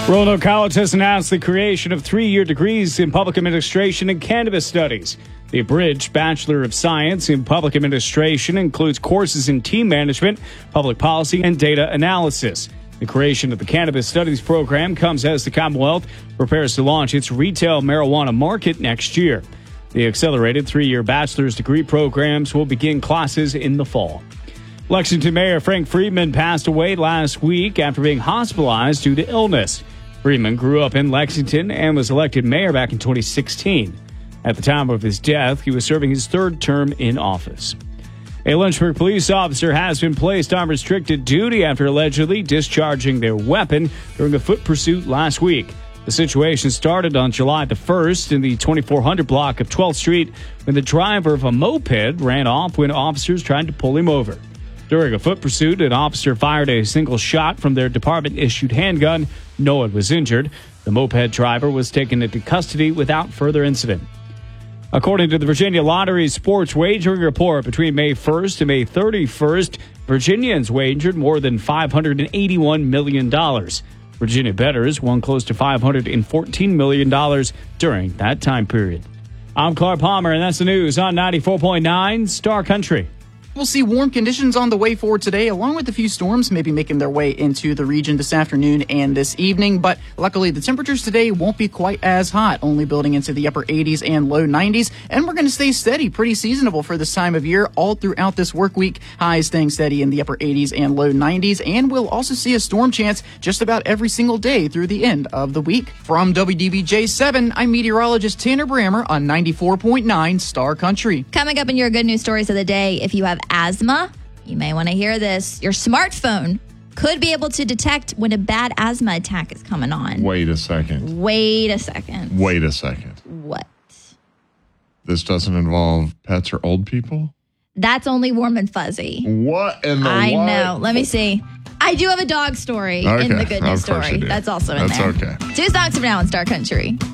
Roanoke College has announced the creation of 3-year degrees in public administration and cannabis studies. The abridged Bachelor of Science in Public Administration includes courses in team management, public policy, and data analysis. The creation of the Cannabis Studies program comes as the Commonwealth prepares to launch its retail marijuana market next year. The accelerated 3-year bachelor's degree programs will begin classes in the fall. Lexington Mayor Frank Friedman passed away last week after being hospitalized due to illness. Friedman grew up in Lexington and was elected mayor back in 2016. At the time of his death, he was serving his third term in office. A Lynchburg police officer has been placed on restricted duty after allegedly discharging their weapon during a foot pursuit last week. The situation started on July the 1st in the 2400 block of 12th Street when the driver of a moped ran off when officers tried to pull him over. During a foot pursuit, an officer fired a single shot from their department-issued handgun. No one was injured. The moped driver was taken into custody without further incident. According to the Virginia Lottery Sports Wagering Report, between May 1st and May 31st, Virginians wagered more than $581 million. Virginia bettors won close to $514 million during that time period. I'm Clark Palmer, and that's the news on 94.9 Star Country. We'll see warm conditions on the way for today, along with a few storms maybe making their way into the region this afternoon and this evening. But luckily, the temperatures today won't be quite as hot, only building into the upper 80s and low 90s. And we're going to stay steady, pretty seasonable for this time of year all throughout this work week. Highs staying steady in the upper 80s and low 90s. And we'll also see a storm chance just about every single day through the end of the week. From WDBJ7, I'm meteorologist Tanner Brammer on 94.9 Star Country. Coming up in your good news stories of the day, if you have asthma, you may want to hear this. Your smartphone could be able to detect when a bad asthma attack is coming on. Wait a second. What? This doesn't involve pets or old people? That's only warm and fuzzy. What in the I what? know. Let me see. I do have a dog story in the good news story. That's also in there. That's okay. 2 songs from now on Star Country.